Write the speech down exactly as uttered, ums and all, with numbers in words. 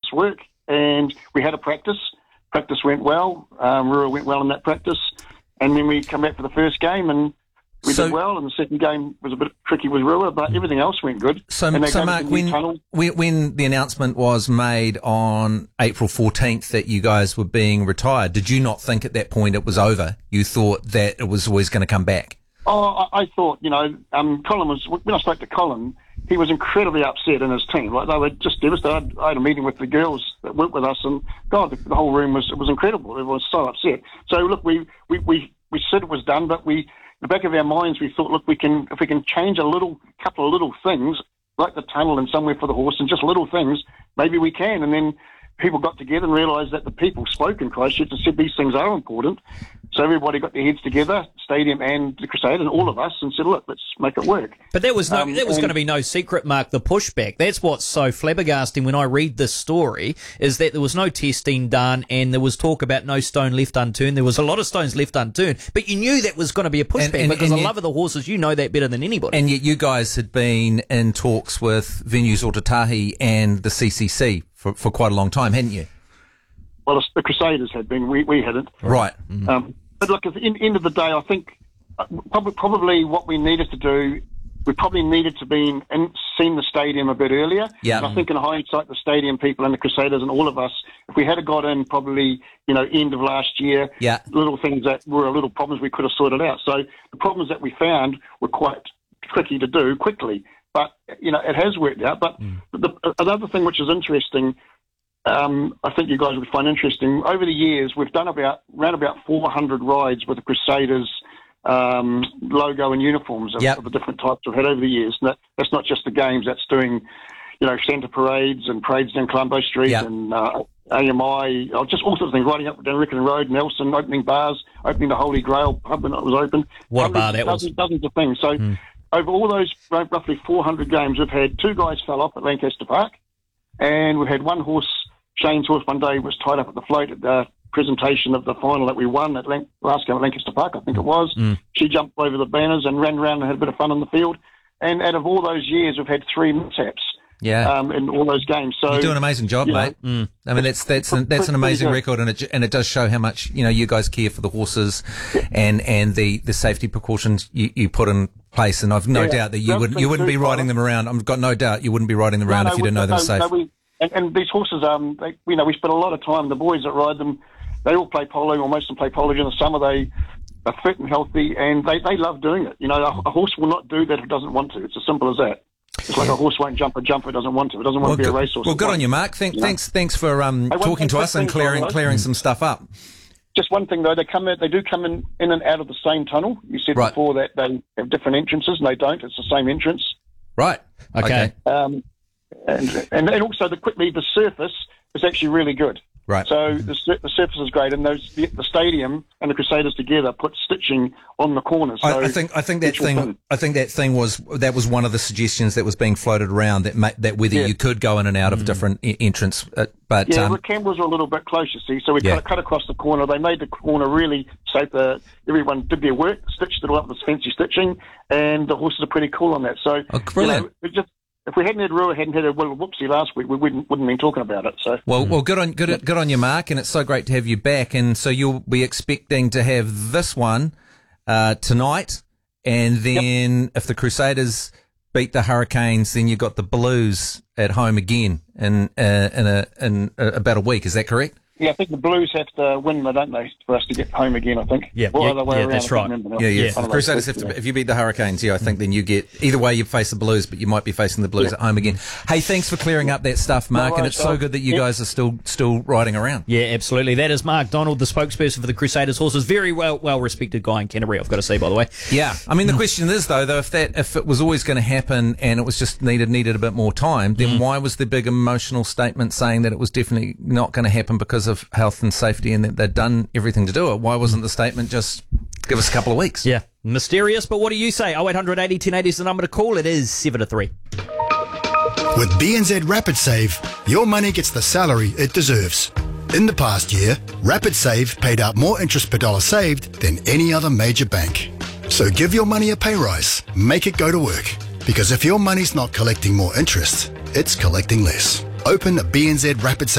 let's work. And we had a practice. Practice went well. Um, Rua went well in that practice. And then we come back for the first game and we so, did well. And the second game was a bit tricky with Rua, but everything else went good. So, so Mark, when, when, when the announcement was made on April fourteenth that you guys were being retired, did you not think at that point it was over? You thought that it was always going to come back? Oh, I, I thought, you know, um, Colin was, when I spoke to Colin, he was incredibly upset in his team. Like, they were just devastated. I had a meeting with the girls that work with us, and God, the, the whole room was, it was incredible. Everyone was so upset. So look, we, we, we, we said it was done, but we, in the back of our minds, we thought, look, we can, if we can change a little, couple of little things, like the tunnel and somewhere for the horse, and just little things, maybe we can. And then people got together and realised that the people spoke in Christchurch and said these things are important. So everybody got their heads together, Stadium and the Crusaders, and all of us, and said, look, let's make it work. But there was no, um, there was and, going to be no secret, Mark, the pushback. That's what's so flabbergasting when I read this story, is that there was no testing done and there was talk about no stone left unturned. There was a lot of stones left unturned, but you knew that was going to be a pushback and, and, because and the yet, love of the horses, you know that better than anybody. And yet you guys had been in talks with Venues Ōtautahi and the C C C for, for quite a long time, hadn't you? Well, the Crusaders had been, we, we hadn't. Right. Mm-hmm. Um, but look, at the end of the day, I think probably, probably what we needed to do, we probably needed to be in, and seen the stadium a bit earlier. Yeah. And I think in hindsight, the stadium people and the Crusaders and all of us, if we had got in probably, you know, end of last year, yeah. little things that were a little problems we could have sorted out. So the problems that we found were quite tricky to do quickly. But, you know, it has worked out. But mm. the, another thing which is interesting, Um, I think you guys would find interesting. Over the years, we've done about around about four hundred rides with the Crusaders um, logo and uniforms of, yep. of the different types we've had over the years. And that, that's not just the games. That's doing, you know, Santa parades and parades down Colombo Street yep. and uh, A M I, oh, just all sorts of things. Riding up down Riccarton Road, Nelson, opening bars, opening the Holy Grail pub when it was open. What Hundreds, a bar that dozens, was! Dozens of things. So mm. over all those roughly four hundred games, we've had two guys fell off at Lancaster Park, and we've had one horse. Shane's horse one day was tied up at the float at the presentation of the final that we won at Lan- last game at Lancaster Park, I think it was. Mm. She jumped over the banners and ran around and had a bit of fun on the field. And out of all those years, we've had three mishaps yeah. um, in all those games. So you do an amazing job, mate. Know, mm. I mean, that's that's an, that's an amazing record, and it and it does show how much you know you guys care for the horses and and the, the safety precautions you, you put in place. And I've no yeah, doubt that you would you wouldn't be riding them around. I've got no doubt you wouldn't be riding them around no, no, if you didn't know them no, were safe. No, we, And, and these horses, um, they, you know, we spend a lot of time. The boys that ride them, they all play polo, or most of them play polo in the summer. They are fit and healthy, and they, they love doing it. You know, a, a horse will not do that if it doesn't want to. It's as simple as that. It's like a horse won't jump a jump if it doesn't want to. It doesn't want well, to be good, a racehorse. Well, good on you, Mark. Thank, you thanks, know? thanks for um, talking to us and clearing clearing some stuff up. Just one thing though, they come in, they do come in, in and out of the same tunnel. You said right. before that they have different entrances, and they don't. It's the same entrance. Right. Okay. Um, And, and and also the quickly the surface is actually really good. Right. So the, the surface is great, and those the, the stadium and the Crusaders together put stitching on the corners. So I, I think I think that thing fun. I think that thing was that was one of the suggestions that was being floated around that ma- that whether yeah. you could go in and out of mm. different e- entrants, uh, but yeah, um, the cameras were a little bit close, you see. So we yeah. kind of cut across the corner. They made the corner really safe. The, everyone did their work, stitched it all up with fancy stitching, and the horses are pretty cool on that. So oh, brilliant. You know, it just. If we hadn't had Rua, hadn't had a well, whoopsie last week, we wouldn't wouldn't been talking about it. So well, well, good on good good on you, Mark, and it's so great to have you back. And so you'll be expecting to have this one uh, tonight, and then yep. if the Crusaders beat the Hurricanes, then you've got the Blues at home again in uh, in a in about a week. Is that correct? Yeah, I think the Blues have to win, don't they, for us to get home again, I think. Yeah, or yeah, other way yeah around, that's right. Yeah, yeah. yeah. The Crusaders have to, yeah. if you beat the Hurricanes, yeah, I think then you get, either way you face the Blues, but you might be facing the Blues yeah. at home again. Hey, thanks for clearing up that stuff, Mark, no, and it's so good that you yeah. guys are still still riding around. Yeah, absolutely. That is Mark Donald, the spokesperson for the Crusaders horses. Very well well respected guy in Canterbury, I've got to say, by the way. Yeah. I mean, the question is, though, though, if that if it was always going to happen and it was just needed needed a bit more time, then mm. why was the big emotional statement saying that it was definitely not going to happen because of health and safety and that they'd done everything to do it? Why wasn't the statement just give us a couple of weeks? Yeah, mysterious, but what do you say? oh eight hundred eighty ten eighty is the number to call. It is seven to three. With B N Z Rapid Save, your money gets the salary it deserves. In the past year, Rapid Save paid out more interest per dollar saved than any other major bank. So give your money a pay rise, make it go to work. Because if your money's not collecting more interest, it's collecting less. Open a B N Z Rapid Save